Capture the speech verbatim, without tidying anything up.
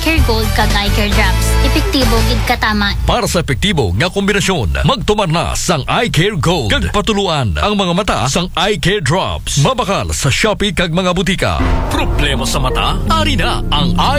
Care Gold kag Eye Care Drops. Epektibo gid katama. Para sa epektibo nga kombinasyon, magtumar na sang Eye Care Gold kag patuluan ang mga mata sang Eye Care Drops. Mabakal sa Shopee kag mga butika. Problema sa mata? Ari na ang Eye